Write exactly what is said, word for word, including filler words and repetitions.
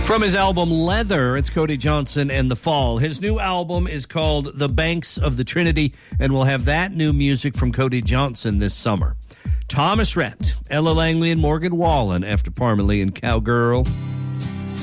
From his album Leather, it's Cody Johnson and The Fall. His new album is called The Banks of the Trinity, and we'll have that new music from Cody Johnson this summer. Thomas Rhett, Ella Langley, and Morgan Wallen after Parmalee and Cowgirl.